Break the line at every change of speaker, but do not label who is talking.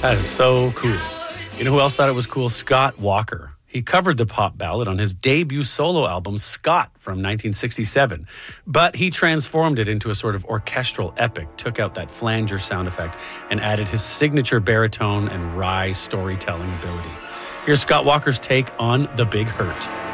That is so cool. You know who else thought it was cool? Scott Walker. He covered the pop ballad on his debut solo album, Scott, from 1967. But he transformed it into a sort of orchestral epic, took out that flanger sound effect, and added his signature baritone and wry storytelling ability. Here's Scott Walker's take on The Big Hurt.